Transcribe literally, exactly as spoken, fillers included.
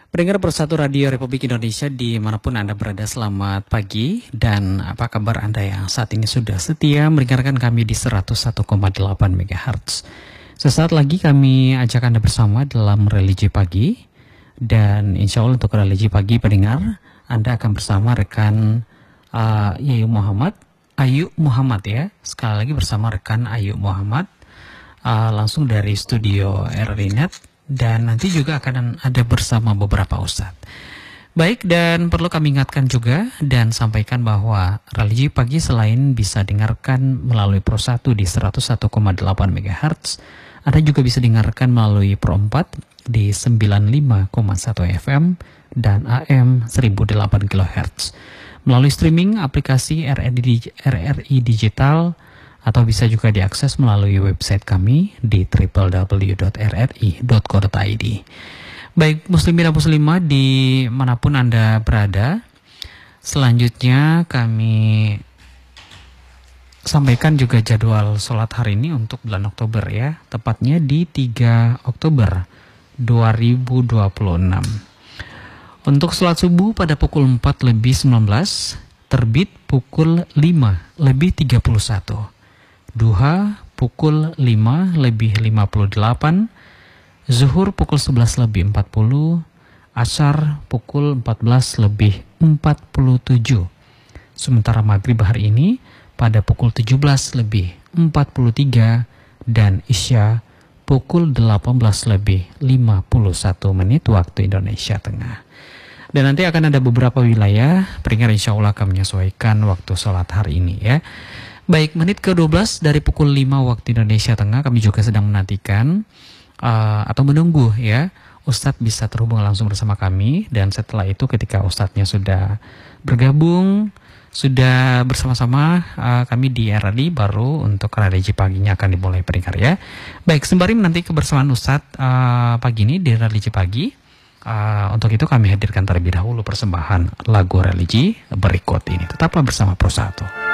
Pendengar Persatu Radio Republik Indonesia dimanapun Anda berada, selamat pagi. Dan apa kabar Anda yang saat ini sudah setia mendengarkan kami di seratus satu koma delapan megahertz. Sesaat lagi kami ajak Anda bersama dalam Religi Pagi. Dan insya Allah untuk Religi Pagi pendengar, Anda akan bersama rekan uh, Yayu Muhammad, Ayu Muhammad ya. Sekali lagi bersama rekan Ayu Muhammad, uh, langsung dari studio R R I Net. Dan nanti juga akan ada bersama beberapa ustadz. Baik, dan perlu kami ingatkan juga dan sampaikan bahwa Religi Pagi selain bisa dengarkan melalui Pro satu di seratus satu koma delapan megahertz, Anda juga bisa dengarkan melalui Pro empat di sembilan puluh lima koma satu F M dan A M seribu delapan kilohertz. Melalui streaming aplikasi R R I Digital, atau bisa juga diakses melalui website kami di w w w dot r r i dot co dot i d. Baik muslimin dan muslimah dimanapun Anda berada, selanjutnya kami sampaikan juga jadwal sholat hari ini untuk bulan Oktober ya, tepatnya di tiga Oktober dua ribu dua puluh enam. Untuk sholat subuh pada pukul empat lebih sembilan belas, terbit pukul lima lebih tiga puluh satu. Duha pukul lima lebih lima puluh delapan, zuhur pukul sebelas lebih empat puluh, asar pukul empat belas lebih empat puluh tujuh. Sementara maghrib hari ini pada pukul tujuh belas lebih empat puluh tiga dan isya pukul delapan belas lebih lima puluh satu menit waktu Indonesia Tengah. Dan nanti akan ada beberapa wilayah pendengar insya Allah akan menyesuaikan waktu sholat hari ini ya. Baik, menit ke dua belas dari pukul lima waktu Indonesia Tengah kami juga sedang menantikan uh, atau menunggu ya, Ustadz bisa terhubung langsung bersama kami. Dan setelah itu ketika Ustadznya sudah bergabung, sudah bersama-sama uh, kami di R R I, baru untuk Religi Paginya akan dimulai pendengar ya. Baik, sembari menanti kebersamaan Ustadz uh, pagi ini di Religi Pagi, uh, untuk itu kami hadirkan terlebih dahulu persembahan lagu religi berikut ini. Tetaplah bersama Pro satu.